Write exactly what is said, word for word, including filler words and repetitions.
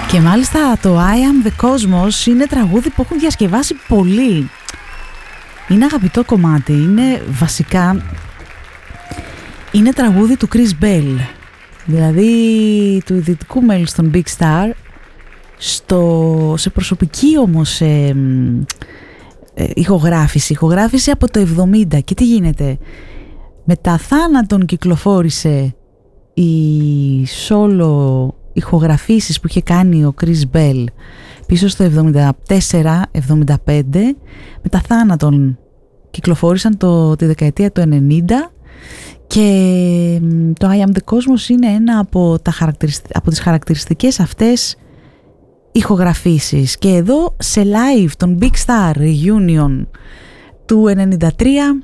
Και μάλιστα το I Am The Cosmos είναι τραγούδι που έχουν διασκευάσει πολλοί. Είναι αγαπητό κομμάτι, είναι βασικά, είναι τραγούδι του Chris Bell, δηλαδή του δυτικού μέλους των Big Star, στο, σε προσωπική όμως ε, ε, ηχογράφηση, ηχογράφηση από το εβδομήντα. Και τι γίνεται, μετά θάνατον κυκλοφόρησε η solo ηχογραφήσεις που είχε κάνει ο Chris Bell πίσω στο εβδομήντα τέσσερα εβδομήντα πέντε. Μετά θάνατον κυκλοφόρησαν το, τη δεκαετία του ενενήντα και το I Am The Cosmos είναι ένα από, τα χαρακτηριστικ... από τις χαρακτηριστικές αυτές ηχογραφήσεις. Και εδώ σε live τον Big Star Reunion του ενενήντα τρία